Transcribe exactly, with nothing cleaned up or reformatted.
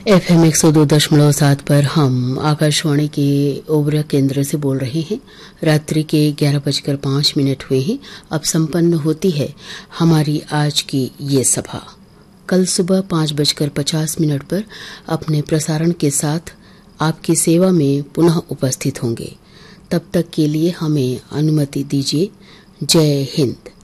F M एक सौ दो दशमलव सात पर हम आकाशवाणी के ओबरा केंद्र से बोल रहे हैं। रात्रि के ग्यारह बजकर पांच मिनट हुए हैं। अब संपन्न होती है हमारी आज की ये सभा। कल सुबह पांच बजकर पचास मिनट पर अपने प्रसारण के साथ आपकी सेवा में पुनः उपस्थित होंगे। तब तक के लिए हमें अनुमति दीजिए। जय हिंद।